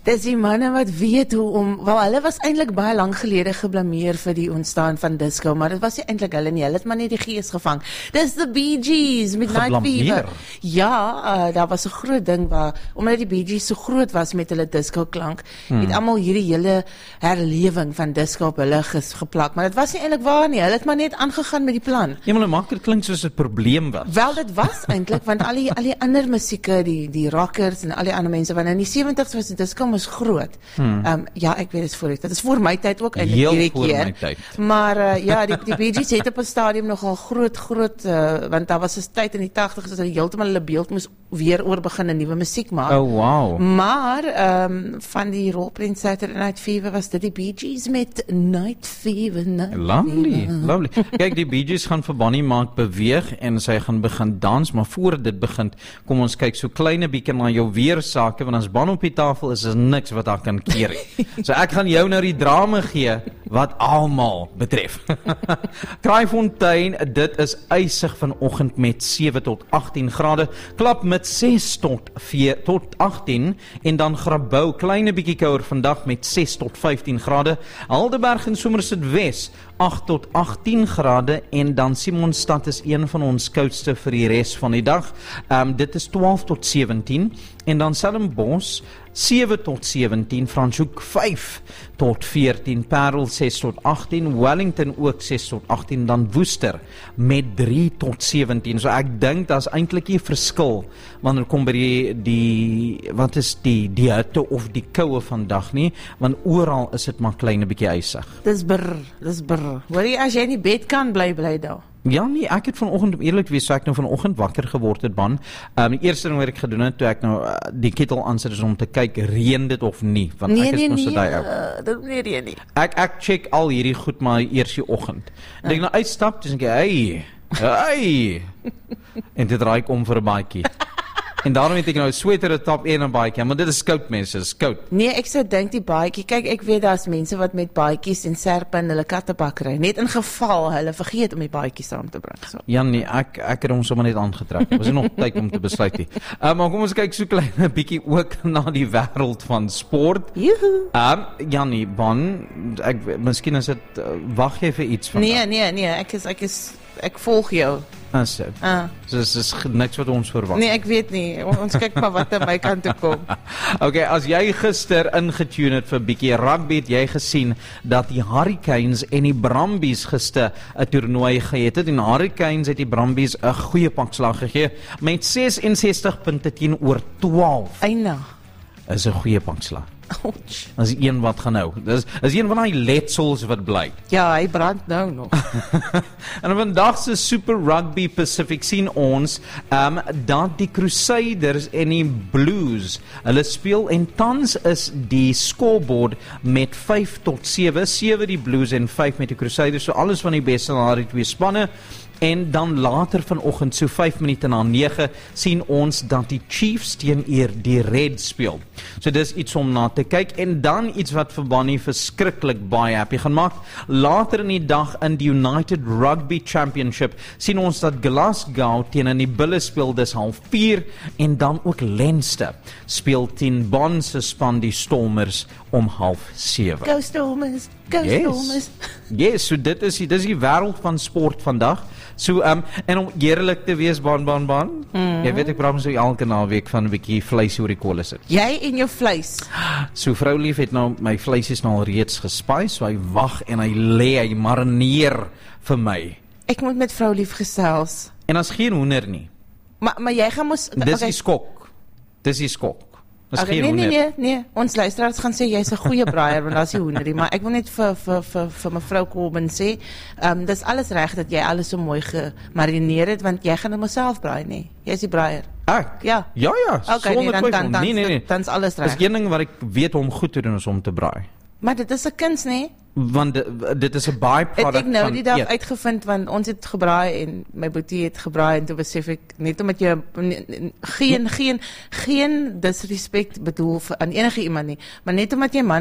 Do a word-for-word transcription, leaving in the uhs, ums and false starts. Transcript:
Dis die manne wat weet hoe om, wel hulle was eintlik baie lank gelede geblameer vir die ontstaan van disco, maar dit was nie eintlik hulle nie, hulle het maar net die gees gevang. Dis the Bee Gees met Night Fever. Ja, uh, daar was 'n groot ding waar, omdat die Bee Gees so groot was met hulle disco klank, hmm. het almal hierdie hele herlewing van disco op hulle ges, geplak, maar dit was nie eintlik waar nie, hulle het maar net aangegaan met die plan. Ja, maar maak dit klink soos 'n probleem was. Wel, dit was eintlik, want al die, al die ander musieke, die, die rockers en al die ander mense, want in die seventies was die disco is groot. Hmm. Um, ja, ek weet, dit is voor dit. Dit is voor my tyd ook eintlik hierdie keer. Maar uh, ja, die, die Bee Gees het op 'n stadium nogal groot, groot, uh, want daar was 'n tyd in die tachtigs dat hulle heeltemal hulle beeld moes weer oor begin 'n nuwe musiek maak. Oh, wow. Maar um, van die rolprent Saturday Night Fever was dit die Bee Gees met Night Fever. Night lovely, Fever. lovely. Kyk, die Bee Gees gaan vir Bonnie maak beweeg en sy gaan begin dans, maar voor dit begin, kom ons kyk so klein 'n bietjie na jou weersake, want as Bonnie op die tafel is, is niks wat daar kan keer nie. So ek gaan jou nou die drama gee wat almal betref. Kraaifontein, dit is ysig vanoggend met sewe tot agttien grade, Klap met ses tot vier tot agttien en dan Grabouw, kleine bietjie kouer vandag met ses tot vyftien grade, Aldeberg en Somerset Wes agt tot agttien grade en dan Simonstad is een van ons koudste vir die res van die dag. Um, dit is twaalf tot sewentien en dan Stellenbosch sewe tot sewentien, Franschhoek vyf tot veertien, Parel ses tot agttien, Wellington ook ses tot agttien, dan Woester met drie tot sewentien. So ek dink daar's eintlik nie verskil wanneer kom by die, die wat is die die hitte of die koue vandag nie, want oral is dit maar klein 'n bietjie ysig. Dis brr, dis brr. Hoor jy, as jy in die bed kan bly, bly daar. Ja nee, ek het vanoggend, om eerlik te wees, so ek nou vanoggend wakker geword het, man. Um, die eerste ding wat ek gedoen het, toe ek nou uh, die ketel aansit, is om te kyk, reën dit of nie, want nee, ek is nee, nog so nee, daai ou. Uh, dit nie reën nie. Ek, ek check al hierdie goed maar eers die oggend. En uh. ek nou uitstap, dis ek, hey, hey, en dit draai ek om vir 'n baadjie. En daarom het ek nou 'n sweater, 'n top en 'n baadjie, maar dit is koud mense, dit is koud. Nee, ek sou dink die baadjie, kyk ek weet daar's mense wat met baadjies en serpe in hulle kattebak ry, net in geval hulle vergeet om die baadjie saam te bring. So. Ja nee, ek ek het hom sommer net aangetrek. Was nie nog tyd om te besluit nie. Uh, maar kom ons kyk so klein 'n bietjie ook na die wêreld van sport. Joehoe. Um, ja nee, Bon, ek miskien is dit uh, wag jy vir iets vandag? Nee, nee, nee, ek is ek is ek volg jou. Ah, so. Ah. So dis is niks wat ons verwag. Nee, ek weet nie. Ons kyk maar wat aan my kant toe kom. Okay, as jy gister ingetune het vir bietjie rugby, het jy gesien dat die Hurricanes en die Brumbies gister 'n toernooi gehad het. En die Hurricanes het die Brumbies 'n goeie pakslag gegee met ses en sestig punte teenoor twaalf. Eina. Is 'n goeie pakslag. Ouch. Dis een wat gaan nou. Dis is een van daai letsels wat bly. Ja, hy brand nou nog. En vandag se Super Rugby Pacific sien ons um, dat die Crusaders en die Blues, hulle speel en tans is die scoreboard met vyf tot sewe, sewe die Blues en vyf met die Crusaders, so alles van die beste na die twee spanne. En dan later vanoggend, so vyf minute na nege, sien ons dat die Chiefs teen eer die Reds speel. So dis iets om na te kyk. En dan iets wat vir Bonnie verskriklik baie happy gaan maak. Later in die dag in die United Rugby Championship sien ons dat Glasgow teen in die Bulle speel, dis half vier. En dan ook Leinster speel teen Bonn se span die Stormers om half sewe. Go Stormers, go yes. Stormers. Yes, so dit is die, dit is die wêreld van sport vandag. So, um, en om eerlik te wees, Bon, Bon, Bon, mm. jy weet ek praat so elke naweek van 'n bietjie vleis oor die kolle sit. Jy en jou vleis. So vrou lief het nou, my vleis is nou al reeds gespies, so hy wag en hy lê, hy marineer vir my. Ek moet met vrou lief gesels. En as geen hoender nie. Maar, maar jy gaan mos... Dis okay. Die skok. Dis die skok. Okay, nee, nee, nee, nee, ons luisteraars gaan sê jy's 'n goeie braaier want daar's die hoenderie, maar ek wil net vir vir vir vir mevrou Corbin sê, ehm um, dis alles reg dat jy alles so mooi gemarineer het want jy gaan dit myself braai nie. Jy's die braaier. Ek? Ja. Ja ja, okay, nee, dan, dan, dan, nee nee nee. Dan's alles reg. Dis een ding wat ek weet om goed te doen is om te braai. Maar dit is 'n kuns, nee? Want dit, dit is 'n byproduct ek nou van die dag eet. uitgevind want ons het gebraai en my boetie het gebraai en toe besef ek net omdat jy geen geen geen disrespect bedoel vir, aan enige iemand nie, maar net omdat jy man